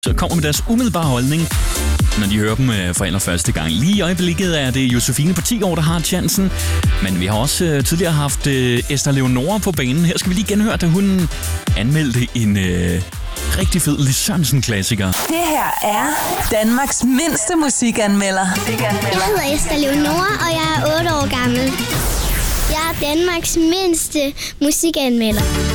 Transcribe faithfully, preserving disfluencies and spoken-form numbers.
Så kommer med deres umiddelbare holdning, når de hører dem øh, for allerførste gang. Lige i øjeblikket er det Josefine på ti år, der har chancen. Men vi har også øh, tidligere haft øh, Esther Leonora på banen. Her skal vi lige genhøre, da hun anmeldte en øh, rigtig fed Lis Sørensen-klassiker. Det her er Danmarks mindste musikanmelder. Jeg hedder Esther Leonora, og jeg er otte år gammel. Jeg er Danmarks mindste musikanmelder.